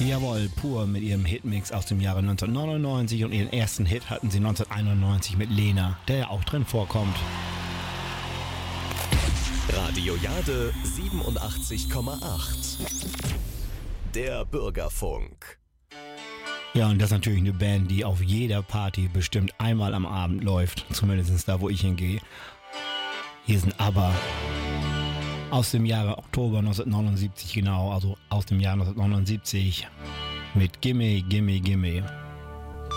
Jawohl, Pur mit ihrem Hitmix aus dem Jahre 1999 und ihren ersten Hit hatten sie 1991 mit Lena, der ja auch drin vorkommt. Radio Jade 87,8. Der Bürgerfunk. Ja, und das ist natürlich eine Band, die auf jeder Party bestimmt einmal am Abend läuft, zumindest da, wo ich hingehe. Hier sind ABBA. Aus dem Jahre Oktober 1979, genau, also aus dem Jahr 1979 mit Gimme, Gimme, Gimme.